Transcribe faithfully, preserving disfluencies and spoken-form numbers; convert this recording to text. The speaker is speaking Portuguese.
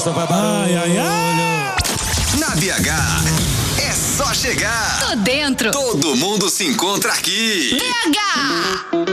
só vai barulho. Ai, ai, ai. Na B H, é só chegar. Tô dentro. Todo mundo se encontra aqui. B H.